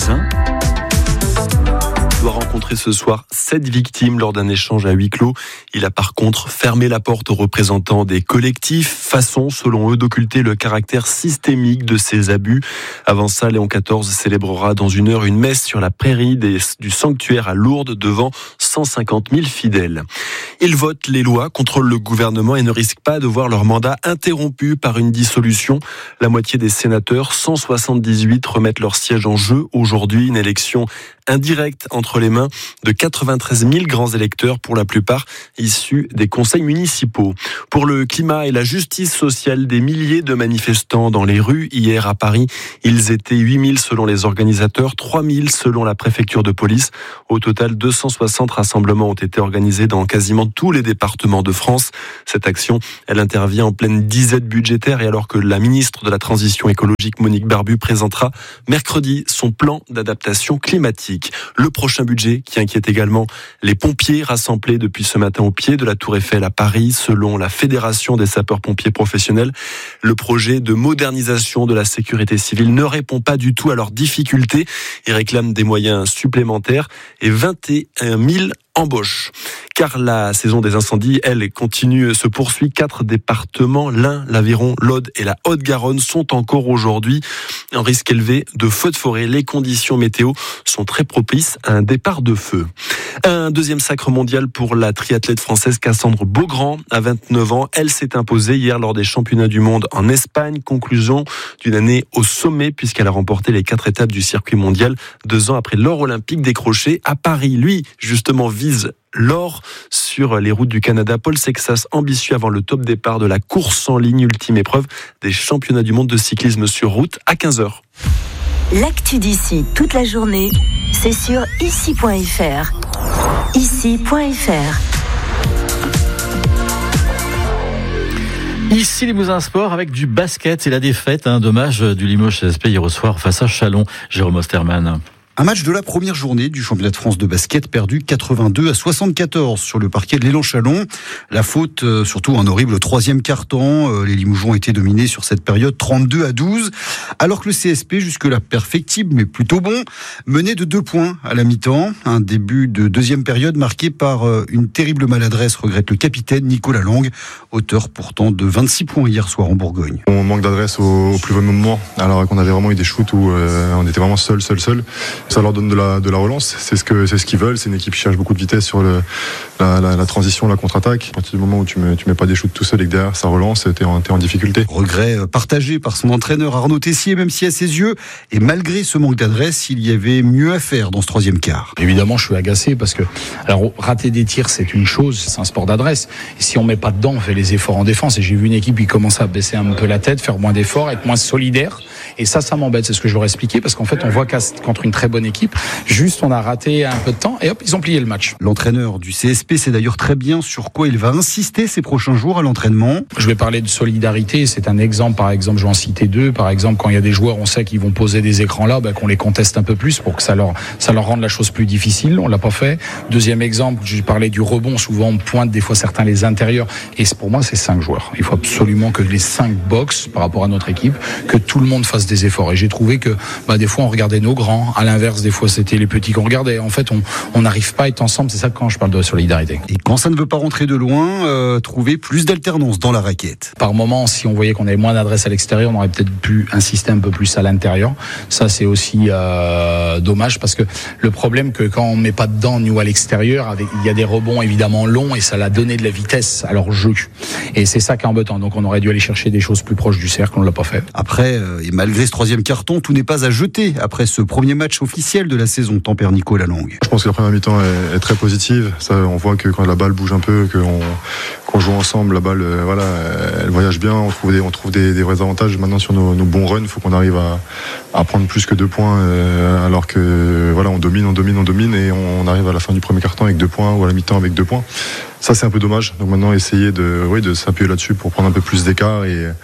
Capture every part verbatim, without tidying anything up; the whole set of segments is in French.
Limousin doit rencontrer ce soir sept victimes lors d'un échange à huis clos. Il a par contre fermé la porte aux représentants des collectifs, façon selon eux d'occulter le caractère systémique de ces abus. Avant ça, Léon quatorze célébrera dans une heure une messe sur la prairie des, du sanctuaire à Lourdes devant cent cinquante mille fidèles. Ils votent les lois, contrôlent le gouvernement et ne risquent pas de voir leur mandat interrompu par une dissolution. La moitié des sénateurs, cent soixante-dix-huit, remettent leur siège en jeu aujourd'hui. Une élection indirecte entre les mains de quatre-vingt-treize mille grands électeurs, pour la plupart issus des conseils municipaux. Pour le climat et la justice sociale, des milliers de manifestants dans les rues hier à Paris. Ils étaient huit mille selon les organisateurs, trois mille selon la préfecture de police. Au total, deux cent soixante rassemblements ont été organisés dans quasiment tous les départements de France. Cette action, elle intervient en pleine disette budgétaire et alors que la ministre de la Transition écologique, Monique Barbu, présentera mercredi son plan d'adaptation climatique. Le prochain budget qui inquiète également les pompiers rassemblés depuis ce matin au pied de la Tour Eiffel à Paris. Selon la Fédération des sapeurs-pompiers professionnels, le projet de modernisation de la sécurité civile ne répond pas du tout à leurs difficultés. Ils réclament des moyens supplémentaires et vingt et un mille embauches. Car la saison des incendies, elle, continue, se poursuit. Quatre départements, l'Ain, l'Aveyron, l'Aude et la Haute-Garonne, sont encore aujourd'hui en risque élevé de feux de forêt. Les conditions météo sont très propices à un départ de feu. Un deuxième sacre mondial pour la triathlète française Cassandre Beaugrand, à vingt-neuf ans. Elle s'est imposée hier lors des championnats du monde en Espagne. Conclusion d'une année au sommet puisqu'elle a remporté les quatre étapes du circuit mondial deux ans après l'or olympique décroché à Paris. Lui, justement, vise l'or sur les routes du Canada. Paul Sexas, ambitieux avant le top départ de la course en ligne, ultime épreuve des championnats du monde de cyclisme sur route à quinze heures. L'actu d'ici toute la journée, c'est sur ici point f r. ici point f r. Ici Limousin Sport avec du basket et la défaite, hein, dommage du Limoges C S P hier au soir face à Chalon. Jérôme Osterman. Un match de la première journée du championnat de France de basket perdu quatre-vingt-deux à soixante-quatorze sur le parquet de l'Élan Chalon. La faute, euh, surtout un horrible troisième quart-temps. Euh, les Limougeons étaient dominés sur cette période trente-deux à douze. Alors que le C S P, jusque-là perfectible mais plutôt bon, menait de deux points à la mi-temps. Un début de deuxième période marqué par euh, une terrible maladresse, regrette le capitaine Nicolas Lang, auteur pourtant de vingt-six points hier soir en Bourgogne. On manque d'adresse au, au plus bon moment, alors qu'on avait vraiment eu des shoots où euh, on était vraiment seul, seul, seul. Ça leur donne de la, de la relance, c'est ce, que, c'est ce qu'ils veulent. C'est une équipe qui cherche beaucoup de vitesse sur le, la, la, la transition, la contre-attaque. À partir du moment où tu ne mets pas des shoots tout seul et que derrière ça relance, t'es en, t'es en difficulté. Regret partagé par son entraîneur Arnaud Tessier, même si à ses yeux, et malgré ce manque d'adresse, il y avait mieux à faire dans ce troisième quart. Évidemment, je suis agacé parce que alors rater des tirs, c'est une chose, c'est un sport d'adresse. Et si on met pas dedans, on fait les efforts en défense. Et j'ai vu une équipe qui commence à baisser un peu la tête, faire moins d'efforts, être moins solidaire. Et ça, ça m'embête. C'est ce que je leur ai expliqué parce qu'en fait, on voit qu'à, contre une très bonne équipe, juste on a raté un peu de temps et hop, ils ont plié le match. L'entraîneur du C S P sait d'ailleurs très bien sur quoi il va insister ces prochains jours à l'entraînement. Je vais parler de solidarité. C'est un exemple, par exemple, je vais en citer deux. Par exemple, quand il y a des joueurs, on sait qu'ils vont poser des écrans là, ben, qu'on les conteste un peu plus pour que ça leur, ça leur rende la chose plus difficile. On l'a pas fait. Deuxième exemple, je parlais du rebond. Souvent, on pointe des fois certains les intérieurs. Et pour moi, c'est cinq joueurs. Il faut absolument que les cinq boxent par rapport à notre équipe, que tout le monde fasse des efforts. Et j'ai trouvé que, bah, des fois, on regardait nos grands. À l'inverse, des fois, c'était les petits qu'on regardait. En fait, on n'arrive pas à être ensemble. C'est ça quand je parle de solidarité. Et quand ça ne veut pas rentrer de loin, euh, trouver plus d'alternance dans la raquette. Par moment, si on voyait qu'on avait moins d'adresse à l'extérieur, on aurait peut-être pu insister un peu plus à l'intérieur. Ça, c'est aussi euh, dommage parce que le problème que quand on met pas dedans, nous à l'extérieur, avec, il y a des rebonds évidemment longs et ça l'a donné de la vitesse à leur jeu. Et c'est ça qui est embêtant. Donc on aurait dû aller chercher des choses plus proches du cercle. On l'a pas fait. Après, euh, et malgré ce troisième carton, tout n'est pas à jeter après ce premier match officiel de la saison, tempère Nicolas Lang. Je pense que la première mi-temps est, est très positive. Ça, on voit que quand la balle bouge un peu, qu'on, qu'on joue ensemble, la balle, euh, voilà, elle voyage bien. On trouve des, on trouve des, des vrais avantages maintenant sur nos, nos bons runs. Il faut qu'on arrive à, à prendre plus que deux points, euh, alors que voilà, on domine, on domine, on domine, et on arrive à la fin du premier quart-temps avec deux points ou à la mi-temps avec deux points. Ça, c'est un peu dommage. Donc maintenant, essayer de, oui, de s'appuyer là-dessus pour prendre un peu plus d'écart et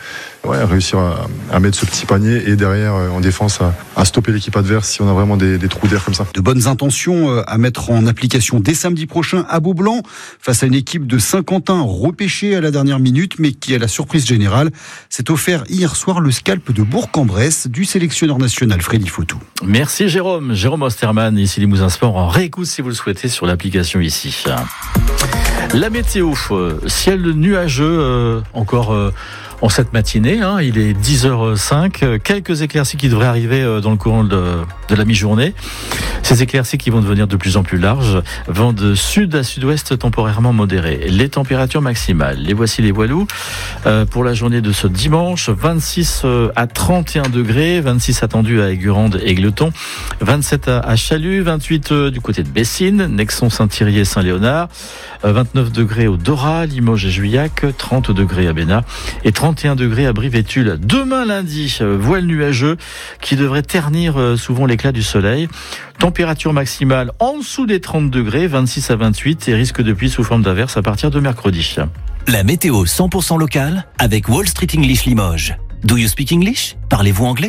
ouais, réussir à, à mettre ce petit panier et derrière en défense à, à stopper l'équipe adverse si on a vraiment des, des trous d'air comme ça. De bonnes intentions à mettre en application dès samedi prochain à Beaublanc face à une équipe de Saint-Quentin repêchée à la dernière minute mais qui, à la surprise générale, s'est offert hier soir le scalp de Bourg-en-Bresse du sélectionneur national Freddy Fautou. Merci Jérôme. Jérôme Osterman, ici Limousin Sport, en réécoute si vous le souhaitez sur l'application ici. La météo, ciel nuageux euh, encore euh, en cette matinée, hein, il est dix heures cinq, quelques éclaircies qui devraient arriver euh, dans le courant de, de la mi-journée. Ces éclaircies qui vont devenir de plus en plus larges, vent de sud à sud-ouest temporairement modéré. Les températures maximales, les voici les voilous euh, pour la journée de ce dimanche, vingt-six à trente et un degrés, vingt-six attendus à Aigurande et Égletons, vingt-sept à, à Chalut, vingt-huit euh, du côté de Bessines, Nexon, Saint-Thierry et Saint-Léonard, euh, vingt-neuf degrés au Dora, Limoges et Juillac, trente degrés à Bénat et trente et un degrés à Brive-et-Tulle. Demain lundi, euh, voile nuageux qui devrait ternir euh, souvent l'éclat du soleil. Température maximale en dessous des trente degrés, vingt-six à vingt-huit et risque de pluie sous forme d'averse à partir de mercredi. La météo cent pour cent locale avec Wall Street English Limoges. Do you speak English? Parlez-vous anglais?